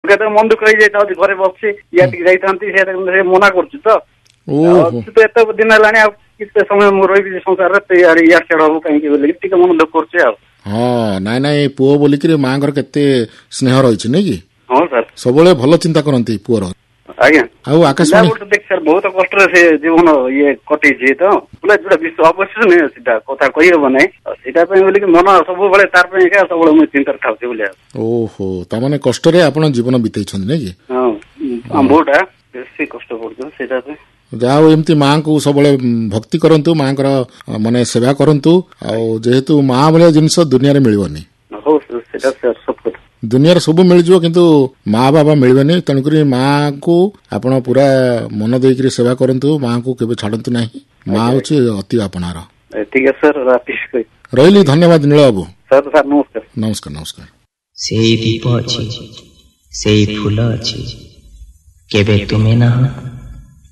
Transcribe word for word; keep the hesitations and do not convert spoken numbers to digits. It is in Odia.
କେତେ ମନ ଦୁଃଖ ହେଇଯାଇଥାଉଛି ଘରେ ବସିଛି ଇଆ ଟିକେ ଯାଇଥାନ୍ତି ସେ ମନା କରୁଛି ତ ଏତେ ଦିନ ହେଲାଣି ଆଉ କେତେ ସମୟ ମୁଁ ରହିବି ସଂସାରରେ ଇଆଡେ ସିଆଡେ ହବ କାହିଁକି ବୋଲି ଟିକେ ମନ ଦୁଃଖ କରୁଛି ଆଉ। ହଁ ନାଇଁ ନାଇଁ ପୁଅ ବୋଲିକିରି ମାଙ୍କର କେତେ ସ୍ନେହ ରହିଛି ନାଇଁ କି? ହଁ ସାର୍ ସବୁବେଳେ ଭଲ ଚିନ୍ତା କରନ୍ତି ପୁଅର। ଆଜ୍ଞା ଆଉ ଆକାଶବାଣୀ ଦେଖ ସାର୍ ବହୁତ କଷ୍ଟରେ ସେ ଜୀବନ ଇଏ କଟେଇଛି ତ ବୋଲେ ଯୋଉଟା ବିଶ୍ଵ ଅବଶ୍ୟ ନୁହେଁ ସେଟା କଥା କହିହବ ନାହିଁ ସେଇଟା ପାଇଁ ବୋଲିକି ମନ ସବୁବେଳେ ତାର ପାଇଁ ଏକା ସବୁବେଳେ ମୁଁ ଚିନ୍ତାରେ ଥାଉଛି ବୋଲି। ଓହୋ ତାମାନେ କଷ୍ଟରେ ଆପଣ ଜୀବନ ବିତେଇଛନ୍ତି ନାଇଁ କି? ହଁ ଆମ୍ଭଟା ବେଶୀ କଷ୍ଟ ପଡୁଛି ସେଇଟା ପାଇଁ। ଯାହା ହଉ ଏମିତି ମାଙ୍କୁ ସବୁବେଳେ ଭକ୍ତି କରନ୍ତୁ ମାଙ୍କର ମାନେ ସେବା କରନ୍ତୁ ଆଉ ଯେହେତୁ ମା ଭଳିଆ ଜିନିଷ ଦୁନିଆରେ ମିଳିବନି। ହଉ ସେଟା ସତ ଦୁନିଆରେ ସବୁ ମିଳିଯିବ କିନ୍ତୁ ମା ବାବା ମିଳିବେନି ତେଣୁକରି ମାଙ୍କୁ ଆପଣ ପୁରା ମନ ଦେଇକରି ସେବା କରନ୍ତୁ ମାଙ୍କୁ କେବେ ଛାଡନ୍ତୁ ନାହିଁ ମା ହଉଛି ଅତି ଆପଣାର। ଠିକ ଅଛି ସାର୍ ରହିଲି ଧନ୍ୟବାଦ ନୀଳ ବାବୁ। ସାର୍ ସାର୍ ନମସ୍କାର ନମସ୍କାର ନମସ୍କାର। ସେଇ ଦୀପ ଅଛି ସେଇ ଫୁଲ ଅଛି କେବେ ତୁମେ ନାହଁ